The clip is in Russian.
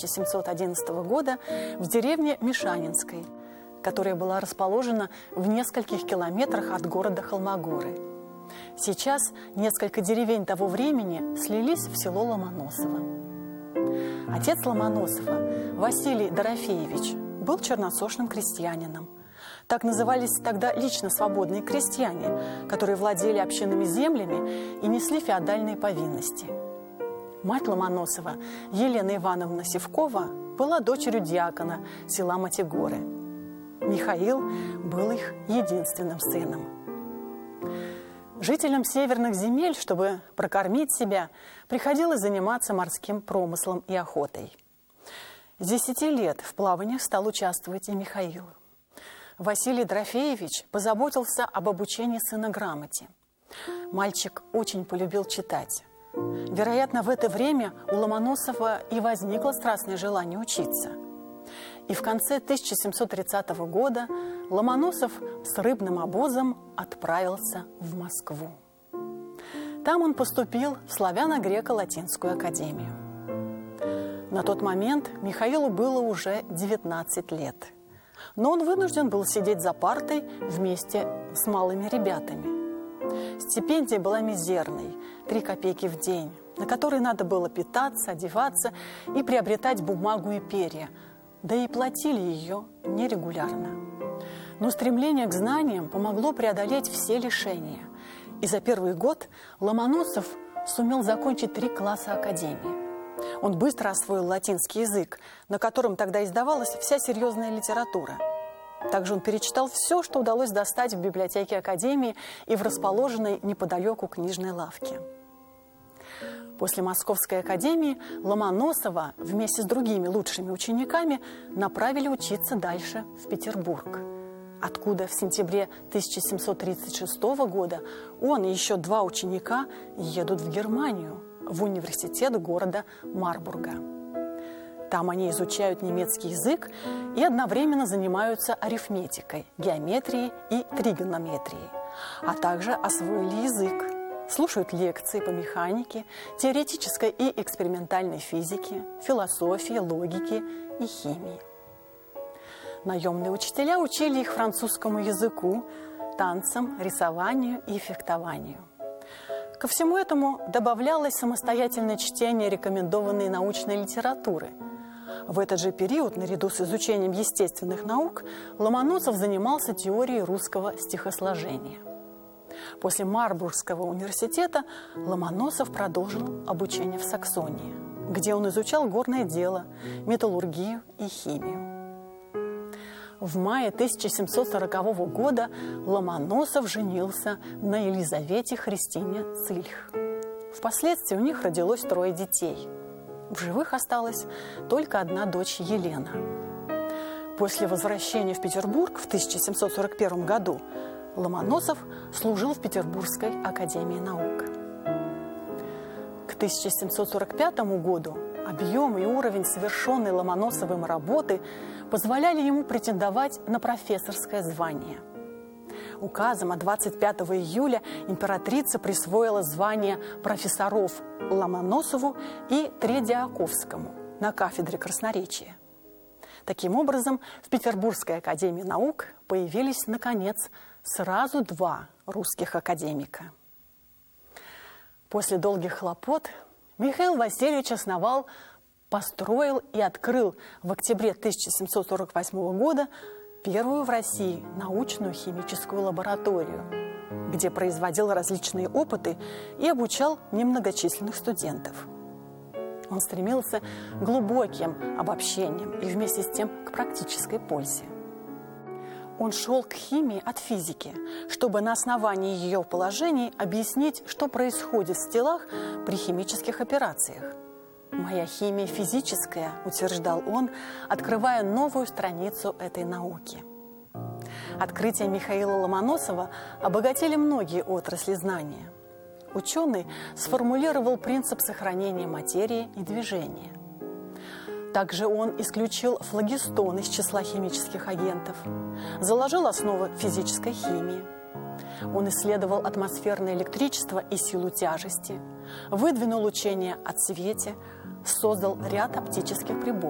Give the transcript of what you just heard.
1711 года в деревне Мишанинской, которая была расположена в нескольких километрах от города Холмогоры. Сейчас несколько деревень того времени слились в село Ломоносово. Отец Ломоносова, Василий Дорофеевич, был черносошным крестьянином. Так назывались тогда лично свободные крестьяне, которые владели общинными землями и несли феодальные повинности. Мать Ломоносова, Елена Ивановна Сивкова, была дочерью диакона села Матигоры. Михаил был их единственным сыном. Жителям северных земель, чтобы прокормить себя, приходилось заниматься морским промыслом и охотой. С 10 лет в плаваниях стал участвовать и Михаил. Василий Дорофеевич позаботился об обучении сына грамоте. Мальчик очень полюбил читать. Вероятно, в это время у Ломоносова и возникло страстное желание учиться. И в конце 1730 года Ломоносов с рыбным обозом отправился в Москву. Там он поступил в Славяно-Греко-Латинскую академию. На тот момент Михаилу было уже 19 лет. Но он вынужден был сидеть за партой вместе с малыми ребятами. Стипендия была мизерной – 3 копейки в день, на которые надо было питаться, одеваться и приобретать бумагу и перья, да и платили ее нерегулярно. Но стремление к знаниям помогло преодолеть все лишения. И за первый год Ломоносов сумел закончить 3 класса академии. Он быстро освоил латинский язык, на котором тогда издавалась вся серьезная литература. Также он перечитал все, что удалось достать в библиотеке академии и в расположенной неподалеку книжной лавке. После Московской академии Ломоносова вместе с другими лучшими учениками направили учиться дальше в Петербург, откуда в сентябре 1736 года он и еще 2 ученика едут в Германию, в университет города Марбурга. Там они изучают немецкий язык и одновременно занимаются арифметикой, геометрией и тригонометрией, а также освоили язык, слушают лекции по механике, теоретической и экспериментальной физике, философии, логике и химии. Наемные учителя учили их французскому языку, танцам, рисованию и фехтованию. Ко всему этому добавлялось самостоятельное чтение рекомендованной научной литературы. В этот же период, наряду с изучением естественных наук, Ломоносов занимался теорией русского стихосложения. После Марбургского университета Ломоносов продолжил обучение в Саксонии, где он изучал горное дело, металлургию и химию. В мае 1740 года Ломоносов женился на Елизавете Христине Цильх. Впоследствии у них родилось 3 детей. В живых осталась только одна дочь Елена. После возвращения в Петербург в 1741 году Ломоносов служил в Петербургской академии наук. К 1745 году объем и уровень совершенной Ломоносовым работы позволяли ему претендовать на профессорское звание. Указом от 25 июля императрица присвоила звание профессоров Ломоносову и Тредиаковскому на кафедре красноречия. Таким образом, в Петербургской академии наук появились, наконец, сразу 2 русских академика. После долгих хлопот Михаил Васильевич построил и открыл в октябре 1748 года первую в России научную химическую лабораторию, где производил различные опыты и обучал немногочисленных студентов. Он стремился к глубоким обобщениям и вместе с тем к практической пользе. Он шел к химии от физики, чтобы на основании ее положений объяснить, что происходит в телах при химических операциях. «Моя химия физическая», – утверждал он, открывая новую страницу этой науки. Открытия Михаила Ломоносова обогатили многие отрасли знания. Ученый сформулировал принцип сохранения материи и движения. Также он исключил флогистон из числа химических агентов, заложил основы физической химии. Он исследовал атмосферное электричество и силу тяжести, выдвинул учение о цвете, создал ряд оптических приборов.